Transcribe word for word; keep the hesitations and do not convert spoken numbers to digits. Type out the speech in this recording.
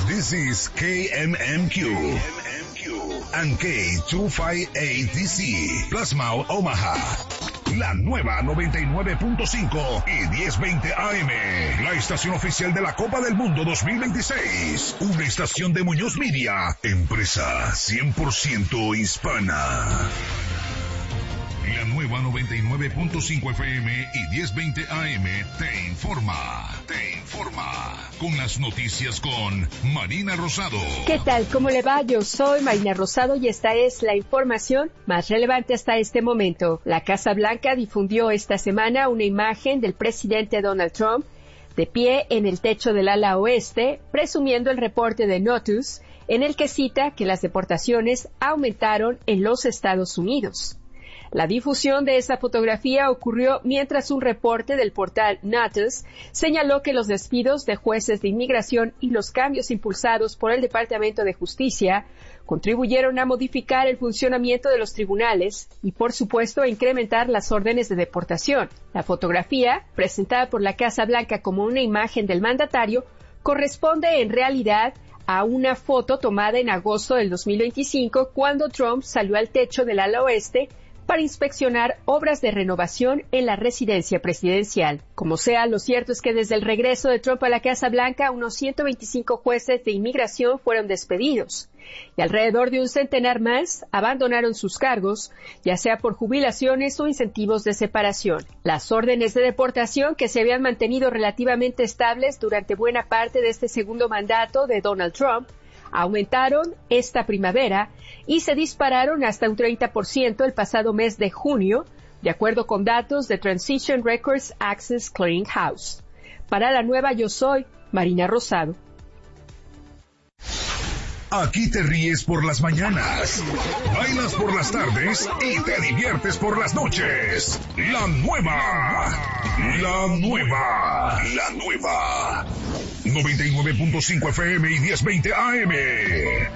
This is K M M Q and K two fifty-eight D C, Plasma Omaha. La nueva noventa y nueve punto cinco y diez veinte A M, la estación oficial de la Copa del Mundo dos mil veintiséis. Una estación de Muñoz Media, empresa cien por ciento hispana. La nueva noventa y nueve punto cinco F M y diez veinte A M te informa, te informa con las noticias con Marina Rosado. ¿Qué tal? ¿Cómo le va? Yo soy Marina Rosado y esta es la información más relevante hasta este momento. La Casa Blanca difundió esta semana una imagen del presidente Donald Trump de pie en el techo del ala oeste, presumiendo el reporte de Notus, en el que cita que las deportaciones aumentaron en los Estados Unidos. La difusión de esa fotografía ocurrió mientras un reporte del portal Notus señaló que los despidos de jueces de inmigración y los cambios impulsados por el Departamento de Justicia contribuyeron a modificar el funcionamiento de los tribunales y, por supuesto, a incrementar las órdenes de deportación. La fotografía, presentada por la Casa Blanca como una imagen del mandatario, corresponde en realidad a una foto tomada en agosto del dos mil veinticinco, cuando Trump salió al techo del ala oeste para inspeccionar obras de renovación en la residencia presidencial. Como sea, lo cierto es que desde el regreso de Trump a la Casa Blanca, unos ciento veinticinco jueces de inmigración fueron despedidos y alrededor de un centenar más abandonaron sus cargos, ya sea por jubilaciones o incentivos de separación. Las órdenes de deportación, que se habían mantenido relativamente estables durante buena parte de este segundo mandato de Donald Trump, aumentaron esta primavera y se dispararon hasta un treinta por ciento el pasado mes de junio, de acuerdo con datos de Transition Records Access Clearinghouse. Para la nueva Yo Soy, Marina Rosado. Aquí te ríes por las mañanas, bailas por las tardes y te diviertes por las noches. La nueva, la nueva, la nueva. noventa y nueve punto cinco F M y diez veinte A M.